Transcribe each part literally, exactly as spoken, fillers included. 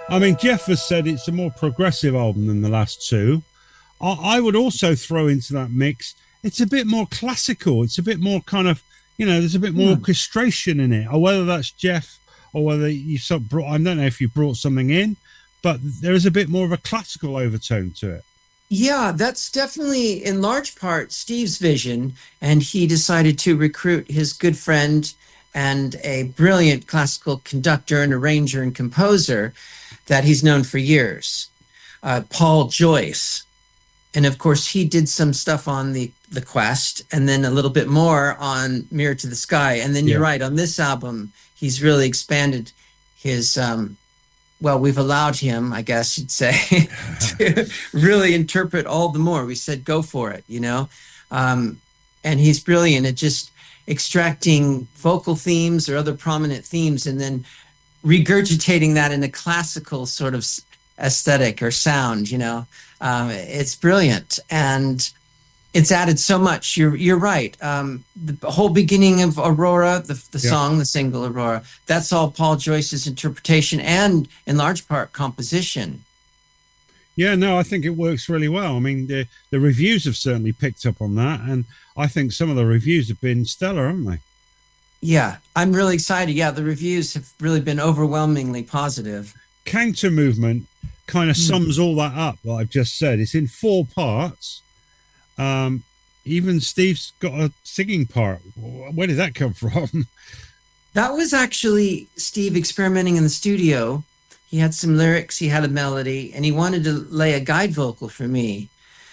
I mean, Jeff has said it's a more progressive album than the last two. I, I would also throw into that mix, it's a bit more classical. It's a bit more kind of, you know, there's a bit more hmm. orchestration in it. Or whether that's Jeff or whether you sort of brought, I don't know if you brought something in, but there is a bit more of a classical overtone to it. Yeah, that's definitely in large part Steve's vision. And he decided to recruit his good friend and a brilliant classical conductor and arranger and composer that he's known for years, uh, Paul Joyce. And of course, he did some stuff on the, the Quest and then a little bit more on Mirror to the Sky. And then you're yeah. right, on this album, he's really expanded his, um, well, we've allowed him, I guess you'd say, to really interpret all the more. We said, go for it, you know? Um, and he's brilliant at just extracting vocal themes or other prominent themes and then regurgitating that in a classical sort of aesthetic or sound, you know? Um, it's brilliant. And it's added so much. You're you're right. Um, the whole beginning of Aurora, the, the yeah. song, the single Aurora, that's all Paul Joyce's interpretation and in large part composition. Yeah, no, I think it works really well. I mean, the, the reviews have certainly picked up on that. And I think some of the reviews have been stellar, haven't they? Yeah, I'm really excited. Yeah, the reviews have really been overwhelmingly positive. Counter Movement kind of sums all that up, what I've just said. It's in four parts. Um, even Steve's got a singing part. Where did that come from? That was actually Steve experimenting in the studio. He had some lyrics, he had a melody, and he wanted to lay a guide vocal for me.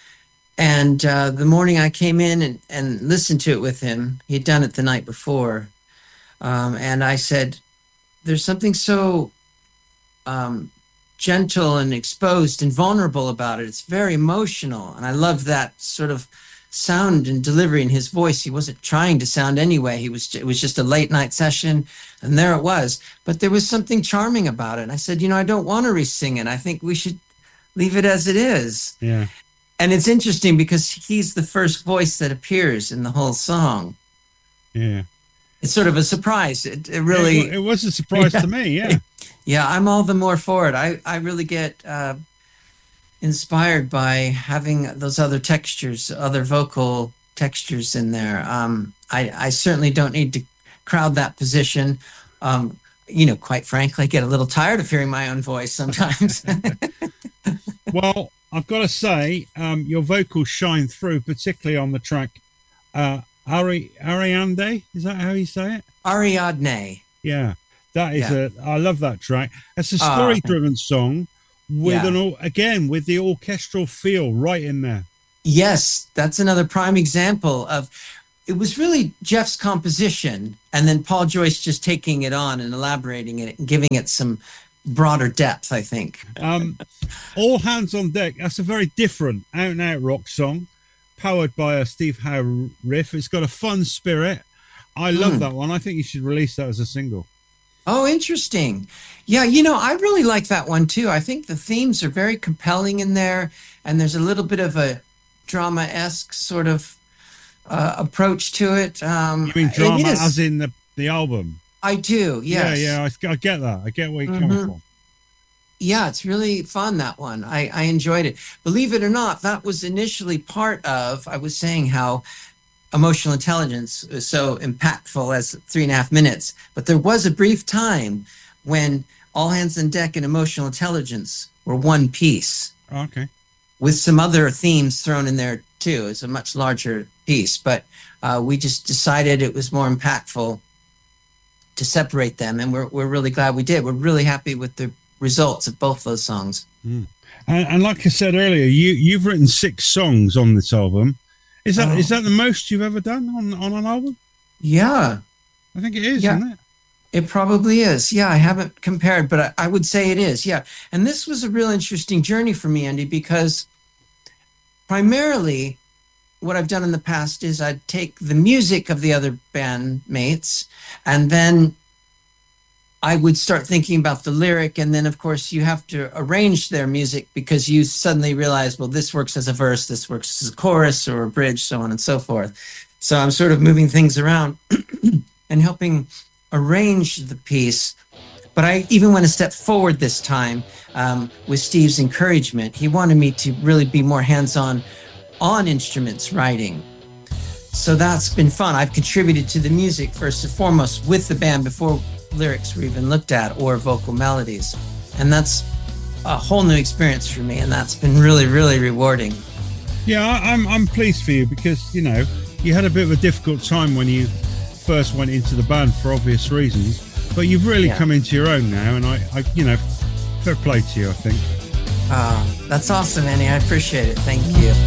And uh, the morning I came in and, and listened to it with him, he'd done it the night before. Um, and I said, there's something so um, gentle and exposed and vulnerable about it. It's very emotional. And I love that sort of sound and delivery in his voice. He wasn't trying to sound anyway. He was, it was just a late night session and there it was. But there was something charming about it. And I said, you know, I don't want to re-sing it. I think we should leave it as it is. Yeah. And it's interesting because he's the first voice that appears in the whole song. Yeah. It's sort of a surprise. It, it really... It, it was a surprise yeah. to me, yeah. Yeah, I'm all the more for it. I, I really get uh, inspired by having those other textures, other vocal textures in there. Um, I, I certainly don't need to crowd that position. Um, you know, quite frankly, I get a little tired of hearing my own voice sometimes. Well, I've got to say, um, your vocals shine through, particularly on the track uh, Ari Ariande. Is that how you say it? Ariadne. Yeah, that is yeah. a. I love that track. It's a story-driven uh, song with yeah. an again with the orchestral feel right in there. Yes, that's another prime example of. It was really Jeff's composition, and then Paul Joyce just taking it on and elaborating it and giving it some broader depth, I think. Um, All Hands on Deck, that's a very different out-and-out rock song, powered by a Steve Howe riff. It's got a fun spirit. I love mm. that one. I think you should release that as a single. Oh, interesting. Yeah, you know, I really like that one, too. I think the themes are very compelling in there, and there's a little bit of a drama-esque sort of uh, approach to it. Um, you mean drama as in the, the album? I do, yes. Yeah, yeah, I, I get that. I get where you're mm-hmm. coming from. Yeah, it's really fun, that one. I, I enjoyed it. Believe it or not, that was initially part of, I was saying how Emotional Intelligence is so impactful as three and a half minutes. But there was a brief time when All Hands on Deck and Emotional Intelligence were one piece. Okay. With some other themes thrown in there, too. It's a much larger piece. But uh, we just decided it was more impactful to separate them, and we're we're really glad we did. We're really happy with the results of both those songs. Mm. And, and like I said earlier, you you've written six songs on this album. Is that oh. is that the most you've ever done on on an album? Yeah, I think it is. Yeah. Isn't it? It probably is. Yeah, I haven't compared, but I, I would say it is. Yeah, and this was a real interesting journey for me, Andy, because primarily what I've done in the past is I'd take the music of the other bandmates and then I would start thinking about the lyric. And then, of course, you have to arrange their music because you suddenly realize, well, this works as a verse, this works as a chorus or a bridge, so on and so forth. So I'm sort of moving things around and helping arrange the piece. But I even went a step forward this time um, with Steve's encouragement. He wanted me to really be more hands-on on instruments writing. So that's been fun. I've contributed to the music first and foremost with the band before lyrics were even looked at or vocal melodies. And that's a whole new experience for me. And that's been really, really rewarding. Yeah, I, I'm, I'm pleased for you because, you know, you had a bit of a difficult time when you first went into the band for obvious reasons, but you've really yeah. come into your own now. And I, I, you know, fair play to you, I think. Uh, that's awesome, Annie. I appreciate it. Thank you.